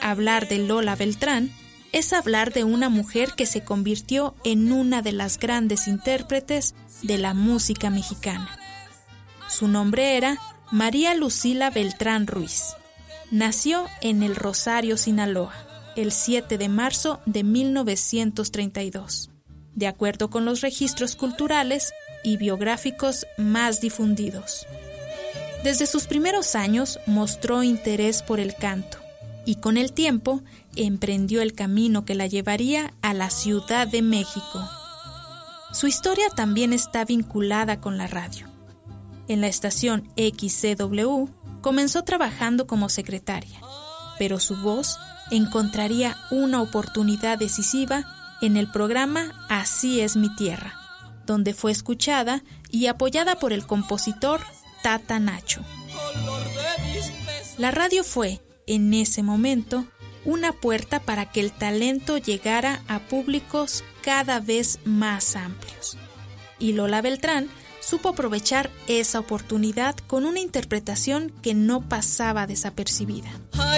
Hablar de Lola Beltrán es hablar de una mujer que se convirtió en una de las grandes intérpretes de la música mexicana. Su nombre era María Lucila Beltrán Ruiz. Nació en El Rosario, Sinaloa, el 7 de marzo de 1932, de acuerdo con los registros culturales y biográficos más difundidos. Desde sus primeros años mostró interés por el canto y con el tiempo emprendió el camino que la llevaría a la Ciudad de México. Su historia también está vinculada con la radio. En la estación XCW comenzó trabajando como secretaria, pero su voz encontraría una oportunidad decisiva en el programa Así es mi tierra, donde fue escuchada y apoyada por el compositor Tata Nacho. La radio fue, en ese momento, una puerta para que el talento llegara a públicos cada vez más amplios. Y Lola Beltrán supo aprovechar esa oportunidad con una interpretación que no pasaba desapercibida.